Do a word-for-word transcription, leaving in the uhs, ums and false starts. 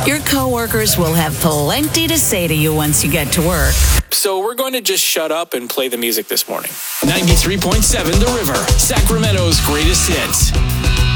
Your coworkers will have plenty to say to you once you get to work. So we're going to just shut up and play the music this morning. ninety-three point seven The River, Sacramento's greatest hits.